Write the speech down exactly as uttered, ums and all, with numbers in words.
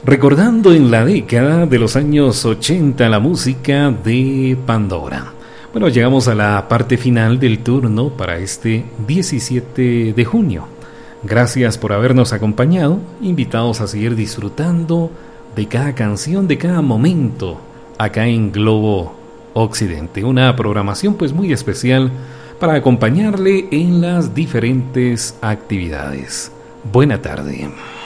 recordando en la década de los años ochenta la música de Pandora. Bueno, llegamos a la parte final del turno para este diecisiete de junio. Gracias por habernos acompañado, invitados a seguir disfrutando de cada canción, de cada momento, acá en Globo Occidente. Una programación pues muy especial para acompañarle en las diferentes actividades. Buena tarde.